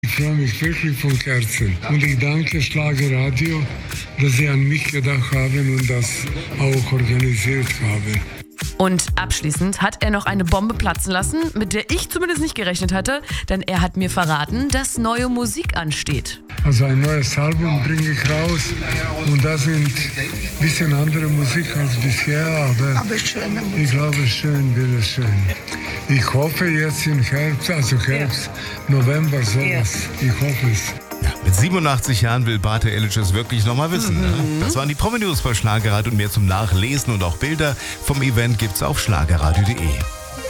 Ich freue mich wirklich von Herzen. Und ich danke Schlagerradio, dass sie an mich gedacht haben und das auch organisiert haben. Und abschließend hat er noch eine Bombe platzen lassen, mit der ich zumindest nicht gerechnet hatte, denn er hat mir verraten, dass neue Musik ansteht. Also ein neues Album bringe ich raus und das sind ein bisschen andere Musik als bisher, aber schöne Musik. ich glaube, schön wird es schön. Ich hoffe jetzt im Herbst, November sowas. Ich hoffe es. Mit 87 Jahren will Bate Elic es wirklich nochmal wissen. Ne? Das waren die Promi-News bei Schlagerradio und mehr zum Nachlesen und auch Bilder vom Event gibt's auf schlagerradio.de.